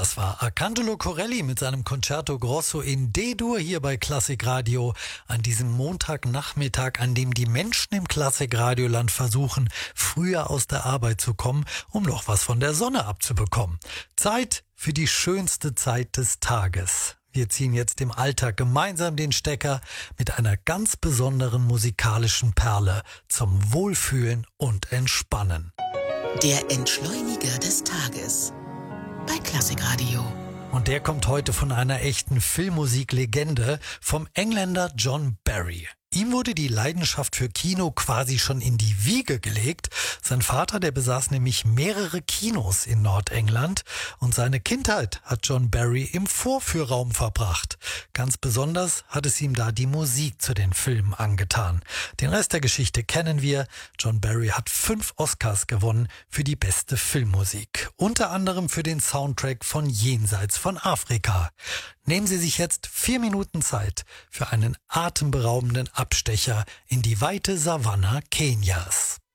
Das war Arcangelo Corelli mit seinem Concerto Grosso in D-Dur hier bei Klassikradio an diesem Montagnachmittag, an dem die Menschen im Klassikradioland versuchen, früher aus der Arbeit zu kommen, um noch was von der Sonne abzubekommen. Zeit für die schönste Zeit des Tages. Wir ziehen jetzt im Alltag gemeinsam den Stecker mit einer ganz besonderen musikalischen Perle zum Wohlfühlen und Entspannen. Der Entschleuniger des Tages bei Klassikradio. Und der kommt heute von einer echten Filmmusiklegende, vom Engländer John Barry. Ihm wurde die Leidenschaft für Kino quasi schon in die Wiege gelegt. Sein Vater, der besaß nämlich mehrere Kinos in Nordengland und seine Kindheit hat John Barry im Vorführraum verbracht. Ganz besonders hat es ihm da die Musik zu den Filmen angetan. Den Rest der Geschichte kennen wir. John Barry hat 5 Oscars gewonnen für die beste Filmmusik. Unter anderem für den Soundtrack von Jenseits von Afrika. Nehmen Sie sich jetzt 4 Minuten Zeit für einen atemberaubenden Abstecher in die weite Savanne Kenias.